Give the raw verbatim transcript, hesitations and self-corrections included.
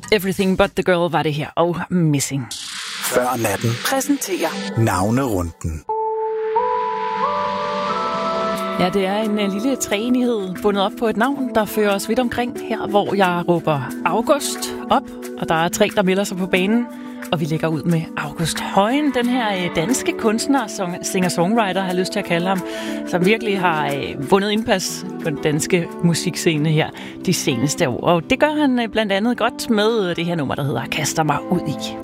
Everything But The Girl var det her, og Missing. Før natten Præsenterer navnerunden. Ja, det er en uh, lille træenighed bundet op på et navn, der fører os vidt omkring her, hvor jeg råber August op, og der er tre, der melder sig på banen. Og vi lægger ud med August Højen, den her øh, danske kunstner, singer-songwriter, har jeg lyst til at kalde ham, som virkelig har øh, vundet indpas på den danske musikscene her de seneste år. Og det gør han øh, blandt andet godt med det her nummer, der hedder Kaster mig ud i.